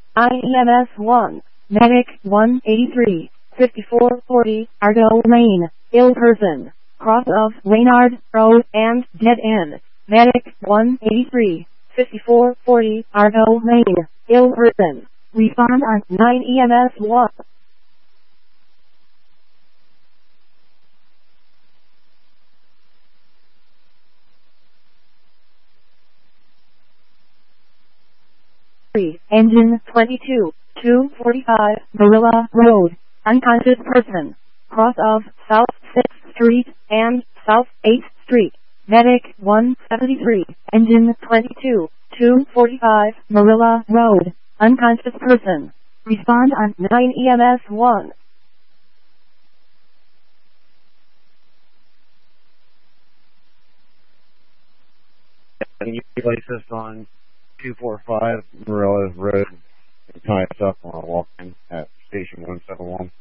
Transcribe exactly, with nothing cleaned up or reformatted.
I M S one. Medic one eighty-three, fifty-four forty, Argo Lane, ill person. Cross of Reynard Road and dead end. Medic one eighty-three, fifty-four forty, Argo Lane, ill person. Respond on nine E M S one. Engine twenty-two, two forty-five, Marilla Road, unconscious person. Cross of South sixth Street and South eighth Street. Medic one seventy-three, engine twenty-two, two forty-five, Marilla Road, unconscious person. Respond on nine E M S one. Can you place this on two forty-five Marilla Road and tie us up when I walk in at station one seven one?